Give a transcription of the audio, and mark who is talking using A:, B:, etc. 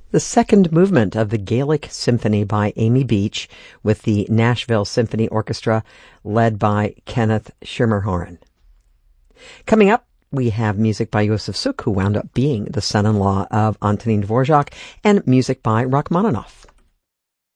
A: The second movement of the Gaelic Symphony by Amy Beach with the Nashville Symphony Orchestra led by Kenneth Schermerhorn. Coming up, we have music by Yosef Suk, who wound up being the son-in-law of Antonin Dvorak, and music by Rachmaninoff.